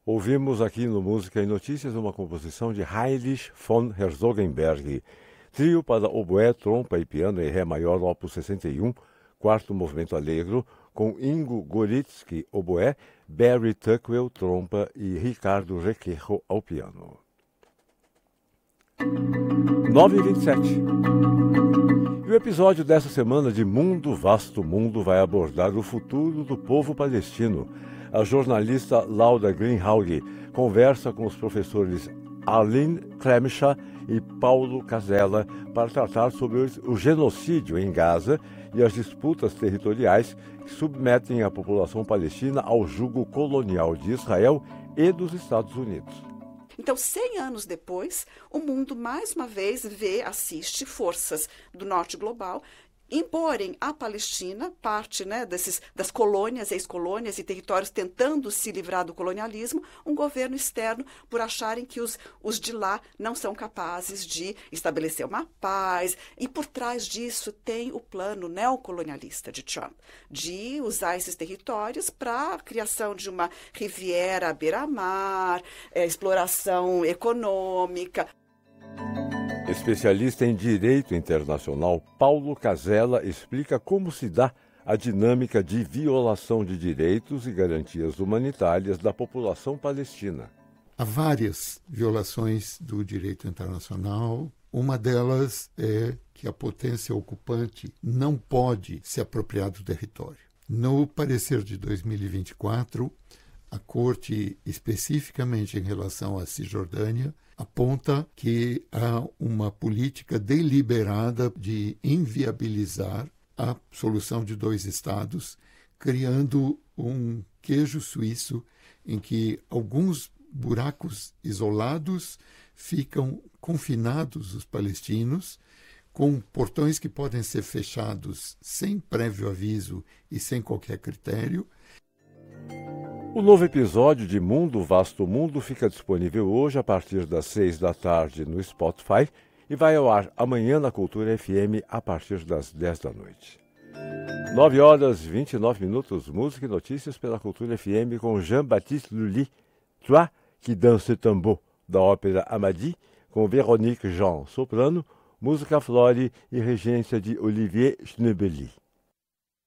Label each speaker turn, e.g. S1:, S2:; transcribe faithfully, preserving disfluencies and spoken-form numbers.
S1: Ouvimos aqui no Música e Notícias uma composição de Heinrich von Herzogenberg, trio para oboé, trompa e piano em Ré maior, opus sessenta e um, quarto movimento allegro, com Ingo Goritsky, oboé, Barry Tuckwell, trompa e Ricardo Requejo ao piano. nove e vinte e sete. E o episódio dessa semana de Mundo Vasto Mundo vai abordar o futuro do povo palestino. A jornalista Laura Greenhalgh conversa com os professores Arlene Kremscher e Paulo Casella para tratar sobre o genocídio em Gaza e as disputas territoriais que submetem a população palestina ao jugo colonial de Israel e dos Estados Unidos.
S2: Então, cem anos depois, o mundo mais uma vez vê, assiste forças do norte global imporem à Palestina, parte né, desses, das colônias, ex-colônias e territórios tentando se livrar do colonialismo, um governo externo por acharem que os, os de lá não são capazes de estabelecer uma paz. E por trás disso tem o plano neocolonialista de Trump, de usar esses territórios para a criação de uma riviera à beira-mar, é, exploração econômica.
S1: Especialista em Direito Internacional, Paulo Casella explica como se dá a dinâmica de violação de direitos e garantias humanitárias da população palestina.
S3: Há várias violações do direito internacional. Uma delas é que a potência ocupante não pode se apropriar do território. No parecer de dois mil e vinte e quatro, a Corte, especificamente em relação à Cisjordânia, aponta que há uma política deliberada de inviabilizar a solução de dois estados, criando um queijo suíço em que alguns buracos isolados ficam confinados os palestinos, com portões que podem ser fechados sem prévio aviso e sem qualquer critério.
S1: O novo episódio de Mundo Vasto Mundo fica disponível hoje a partir das seis da tarde no Spotify e vai ao ar amanhã na Cultura F M a partir das dez da noite. nove horas e vinte e nove minutos, música e notícias pela Cultura F M com Jean-Baptiste Lully, Toi qui danse tambour, da ópera Amadi, com Véronique Jean, soprano, música Flore e regência de Olivier Schnebeli.